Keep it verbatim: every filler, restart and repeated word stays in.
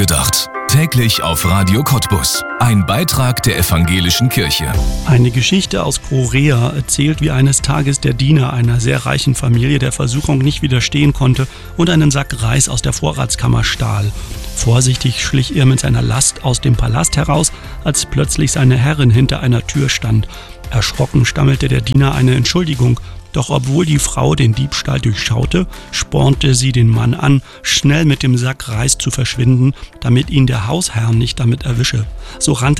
gedacht. Täglich auf Radio Cottbus. Ein Beitrag der Evangelischen Kirche. Eine Geschichte aus Korea erzählt, wie eines Tages der Diener einer sehr reichen Familie der Versuchung nicht widerstehen konnte und einen Sack Reis aus der Vorratskammer stahl. Vorsichtig schlich er mit seiner Last aus dem Palast heraus, als plötzlich seine Herrin hinter einer Tür stand. Erschrocken stammelte der Diener eine Entschuldigung. Doch obwohl die Frau den Diebstahl durchschaute, spornte sie den Mann an, schnell mit dem Sack Reis zu verschwinden, damit ihn der Hausherr nicht damit erwische. So rannte